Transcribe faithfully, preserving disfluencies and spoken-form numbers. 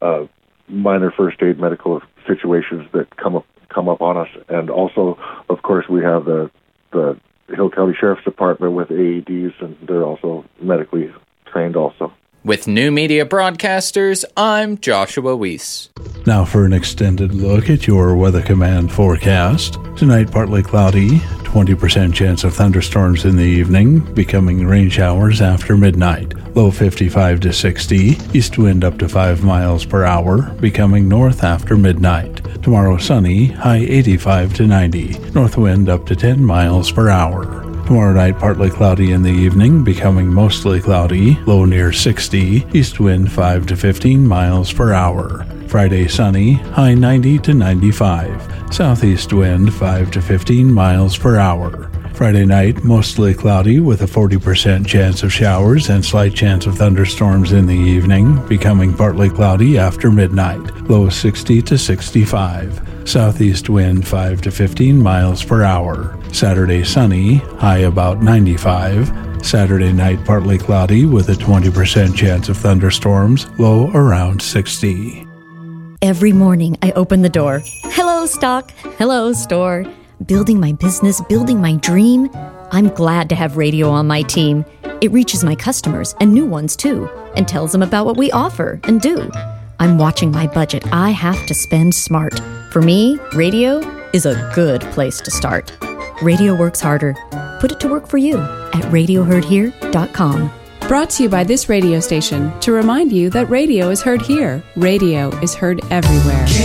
uh, minor first aid medical situations that come up come up on us. And also, of course, we have the the Hill County Sheriff's Department with A E Ds, and they're also medically trained also. With New Media Broadcasters, I'm Joshua Weiss. Now for an extended look at your Weather Command forecast. Tonight, partly cloudy, twenty percent chance of thunderstorms in the evening, becoming rain showers after midnight. Low fifty-five to sixty, east wind up to five miles per hour, becoming north after midnight. Tomorrow sunny, high eighty-five to ninety, north wind up to ten miles per hour. Tomorrow night, partly cloudy in the evening, becoming mostly cloudy, low near sixty, east wind five to fifteen miles per hour. Friday sunny, high ninety to ninety-five, southeast wind five to fifteen miles per hour. Friday night, mostly cloudy with a forty percent chance of showers and slight chance of thunderstorms in the evening, becoming partly cloudy after midnight, low sixty to sixty-five. Southeast wind five to fifteen miles per hour. Saturday sunny, high about ninety-five. Saturday night partly cloudy with a twenty percent chance of thunderstorms, low around sixty. Every morning I open the door. Hello, stock. Hello, store. Building my business, building my dream. I'm glad to have radio on my team. It reaches my customers and new ones too, and tells them about what we offer and do. I'm watching my budget. I have to spend smart. For me, radio is a good place to start. Radio works harder. Put it to work for you at radio heard here dot com. Brought to you by this radio station to remind you that radio is heard here. Radio is heard everywhere.